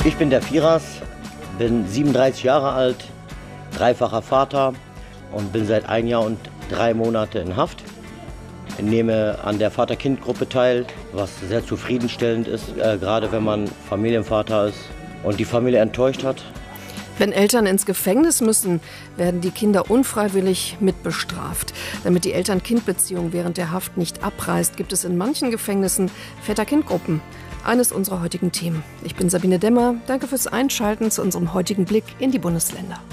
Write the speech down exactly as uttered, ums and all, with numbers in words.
Ich bin der Firas, bin siebenunddreißig Jahre alt, dreifacher Vater und bin seit ein Jahr und drei Monate in Haft. Ich nehme an der Vater-Kind-Gruppe teil, was sehr zufriedenstellend ist, äh, gerade wenn man Familienvater ist und die Familie enttäuscht hat. Wenn Eltern ins Gefängnis müssen, werden die Kinder unfreiwillig mitbestraft. Damit die Eltern-Kind-Beziehung während der Haft nicht abreißt, gibt es in manchen Gefängnissen Väter-Kind-Gruppen. Eines unserer heutigen Themen. Ich bin Sabine Demmer. Danke fürs Einschalten zu unserem heutigen Blick in die Bundesländer.